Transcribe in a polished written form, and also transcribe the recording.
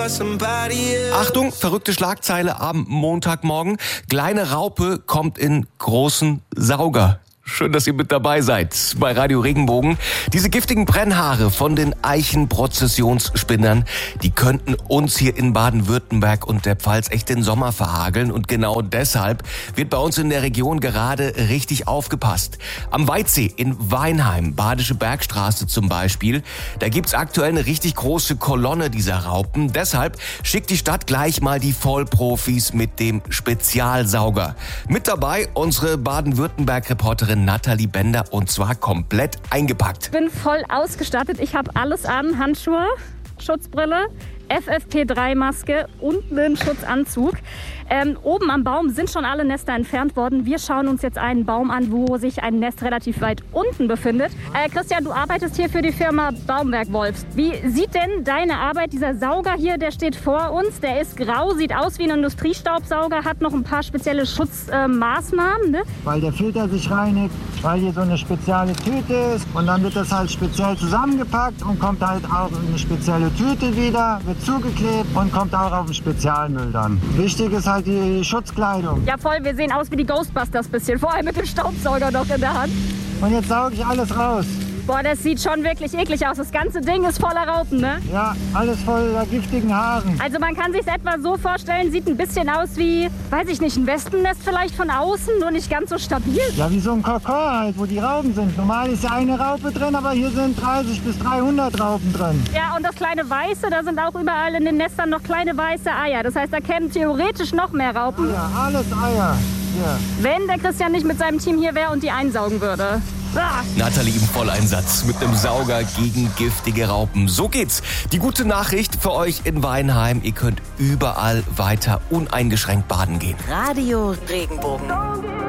Achtung, verrückte Schlagzeile am Montagmorgen. Kleine Raupe kommt in großen Sauger. Schön, dass ihr mit dabei seid bei Radio Regenbogen. Diese giftigen Brennhaare von den Eichenprozessionsspinnern, die könnten uns hier in Baden-Württemberg und der Pfalz echt den Sommer verhageln. Und genau deshalb wird bei uns in der Region gerade richtig aufgepasst. Am Weitsee in Weinheim, Badische Bergstraße zum Beispiel, da gibt's aktuell eine richtig große Kolonne dieser Raupen. Deshalb schickt die Stadt gleich mal die Vollprofis mit dem Spezialsauger. Mit dabei unsere Baden-Württemberg-Reporterin Nathalie Bender, und zwar komplett eingepackt. Ich bin voll ausgestattet. Ich habe alles an. Handschuhe, Schutzbrille, FFP3-Maske und einen Schutzanzug. Oben am Baum sind schon alle Nester entfernt worden. Wir schauen uns jetzt einen Baum an, wo sich ein Nest relativ weit unten befindet. Christian, du arbeitest hier für die Firma Baumwerk Wolfs. Wie sieht denn deine Arbeit? Dieser Sauger hier, der steht vor uns. Der ist grau, sieht aus wie ein Industriestaubsauger, hat noch ein paar spezielle Schutzmaßnahmen, ne? Weil der Filter sich reinigt, weil hier so eine spezielle Tüte ist. Und dann wird das halt speziell zusammengepackt und kommt halt auch in eine spezielle Tüte wieder, wird zugeklebt und kommt auch auf den Spezialmüll dann. Wichtig ist halt die Schutzkleidung. Ja voll, wir sehen aus wie die Ghostbusters bisschen, vor allem mit dem Staubsauger noch in der Hand. Und jetzt sauge ich alles raus. Boah, das sieht schon wirklich eklig aus. Das ganze Ding ist voller Raupen, ne? Ja, alles voller giftigen Haaren. Also man kann sich etwa so vorstellen, sieht ein bisschen aus wie, weiß ich nicht, ein Wespennest vielleicht von außen, nur nicht ganz so stabil. Ja, wie so ein Kokon halt, wo die Raupen sind. Normal ist ja eine Raupe drin, aber hier sind 30 bis 300 Raupen drin. Ja, und das kleine Weiße, da sind auch überall in den Nestern noch kleine weiße Eier. Das heißt, da kämen theoretisch noch mehr Raupen. Ja, alles Eier. Ja. Wenn der Christian nicht mit seinem Team hier wäre und die einsaugen würde. Nathalie im Volleinsatz mit einem Sauger gegen giftige Raupen. So geht's. Die gute Nachricht für euch in Weinheim: Ihr könnt überall weiter uneingeschränkt baden gehen. Radio Regenbogen.